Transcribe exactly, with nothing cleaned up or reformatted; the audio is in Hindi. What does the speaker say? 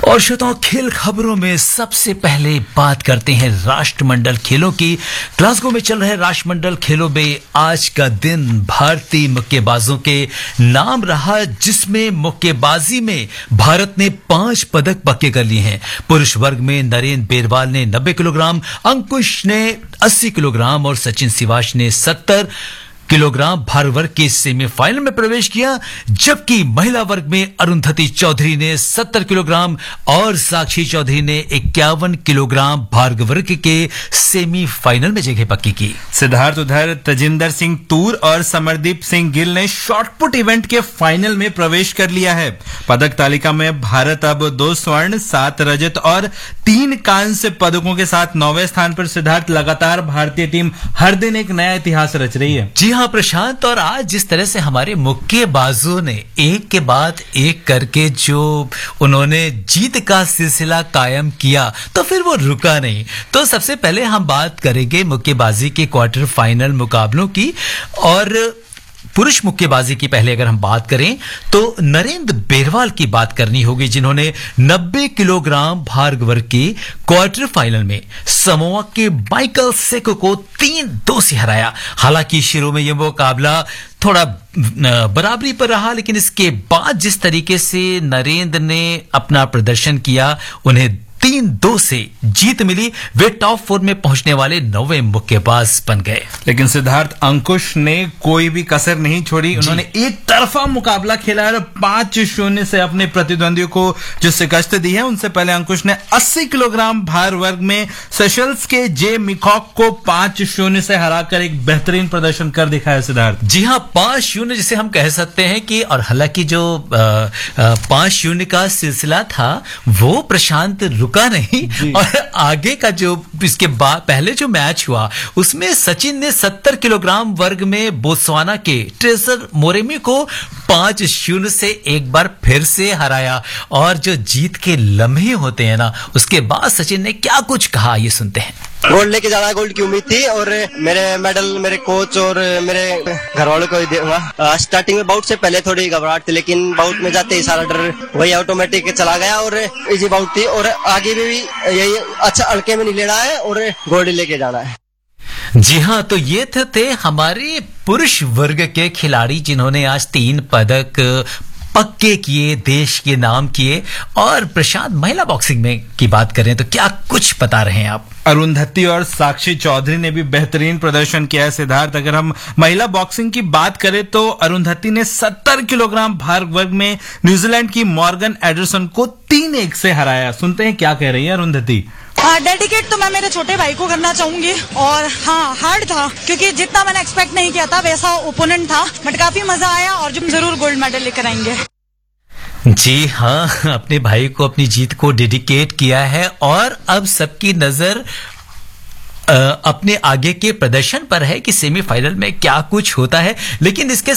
और श्रोताओं, खेल खबरों में सबसे पहले बात करते हैं राष्ट्रमंडल खेलों की। ग्लासगो में चल रहे राष्ट्रमंडल खेलों में आज का दिन भारतीय मुक्केबाजों के नाम रहा, जिसमें मुक्केबाजी में भारत ने पांच पदक पक्के कर लिए हैं। पुरुष वर्ग में नरेंद्र बेरवाल ने नब्बे किलोग्राम, अंकुश ने अस्सी किलोग्राम और सचिन सिवाच ने सत्तर किलोग्राम भार वर्ग के सेमीफाइनल में प्रवेश किया, जबकि महिला वर्ग में अरुंधति चौधरी ने सत्तर किलोग्राम और साक्षी चौधरी ने इक्यावन किलोग्राम भार वर्ग के सेमीफाइनल में जगह पक्की की। सिद्धार्थ उधर तजिंदर सिंह तूर और समरदीप सिंह गिल ने शॉटपुट इवेंट के फाइनल में प्रवेश कर लिया है। पदक तालिका में भारत अब दो स्वर्ण, सात रजत और तीन कांस्य पदकों के साथ नौवें स्थान पर। सिद्धार्थ, लगातार भारतीय टीम हर दिन एक नया इतिहास रच रही है। जी हाँ प्रशांत, और आज जिस तरह से हमारे मुक्केबाजों ने एक के बाद एक करके जो उन्होंने जीत का सिलसिला कायम किया, तो फिर वो रुका नहीं। तो सबसे पहले हम बात करेंगे मुक्केबाजी के क्वार्टर फाइनल मुकाबलों की। और पुरुष मुक्केबाजी की पहले अगर हम बात करें तो नरेंद्र बेरवाल की बात करनी होगी, जिन्होंने नब्बे किलोग्राम भार वर्ग के क्वार्टर फाइनल में समोआ के माइकल सेको को तीन दो से हराया। हालांकि शुरू में यह मुकाबला थोड़ा बराबरी पर रहा, लेकिन इसके बाद जिस तरीके से नरेंद्र ने अपना प्रदर्शन किया, उन्हें तीन दो से जीत मिली। वे टॉप फोर में पहुंचने वाले नौवें मुक्केबाज बन गए। लेकिन सिद्धार्थ, अंकुश ने कोई भी कसर नहीं छोड़ी। उन्होंने एक तरफा मुकाबला खेला और पांच शून्य से अपने प्रतिद्वंदियों को जो शिकस्त दी है। उनसे पहले अंकुश ने अस्सी किलोग्राम भार वर्ग में सेशल्स के जे मिकॉक को पांच शून्य से हराकर एक बेहतरीन प्रदर्शन कर दिखाया। सिद्धार्थ जी हाँ, पांच शून्य जिसे हम कह सकते हैं कि, और हालांकि जो पांच शून्य का सिलसिला था वो प्रशांत रुका नहीं, और आगे का जो इसके बाद पहले जो मैच हुआ उसमें सचिन ने सत्तर किलोग्राम वर्ग में बोत्सवाना के ट्रेजर मोरेमी को पांच शून्य से एक बार फिर से हराया। और जो जीत के लम्हे होते हैं ना, उसके बाद सचिन ने क्या कुछ कहा, ये सुनते हैं। गोल्ड लेके जाना, गोल्ड की उम्मीद थी और मेरे मेडल मेरे कोच और मेरे घर वालों को ही दूंगा। स्टार्टिंग में बाउट से पहले थोड़ी घबराहट थी, लेकिन बाउट में जाते ही सारा डर वही ऑटोमेटिक चला गया और इजी बाउट थी। और आगे भी, भी यही अच्छा हल्के में नहीं लेना है और गोल्ड लेके जाना है। जी हाँ, तो ये थे, थे हमारे पुरुष वर्ग के खिलाड़ी जिन्होंने आज तीन पदक पक्के किए, देश के नाम किए। और प्रशांत, महिला बॉक्सिंग में की बात करें तो क्या कुछ बता रहे हैं आप? अरुंधति और साक्षी चौधरी ने भी बेहतरीन प्रदर्शन किया है। सिद्धार्थ, अगर हम महिला बॉक्सिंग की बात करें तो अरुंधति ने सत्तर किलोग्राम भार वर्ग में न्यूजीलैंड की मॉर्गन एडरसन को तीन एक से हराया। सुनते हैं क्या कह रही है अरुंधति। हाँ, डेडिकेट तो मैं मेरे छोटे भाई को करना चाहूंगी। और हाँ, हार्ड था क्योंकि जितना मैंने एक्सपेक्ट नहीं किया था वैसा ओपोनेंट था, बट काफी मजा आया और जो जरूर गोल्ड मेडल लेकर आएंगे। जी हाँ, अपने भाई को अपनी जीत को डेडिकेट किया है और अब सबकी नजर अपने आगे के प्रदर्शन पर है कि सेमीफाइनल में क्या कुछ होता है। लेकिन इसके